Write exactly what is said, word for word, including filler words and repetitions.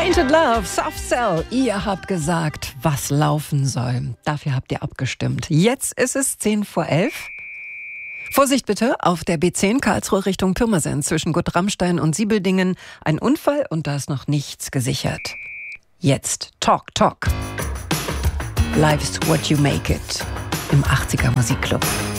Tainted Love, Soft Cell. Ihr habt gesagt, was laufen soll. Dafür habt ihr abgestimmt. Jetzt ist es zehn vor elf. Vorsicht bitte, auf der B zehn Karlsruhe Richtung Pirmasens zwischen Gutramstein und Siebeldingen. Ein Unfall und da ist noch nichts gesichert. Jetzt Talk Talk. Life's what you make it im achtziger Musikclub.